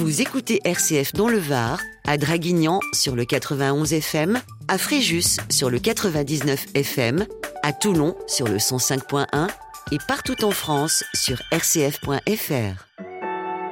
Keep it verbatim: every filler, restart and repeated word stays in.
Vous écoutez R C F dans le Var, à Draguignan sur le quatre-vingt-onze F M, à Fréjus sur le quatre-vingt-dix-neuf F M, à Toulon sur le cent cinq point un et partout en France sur r c f point f r.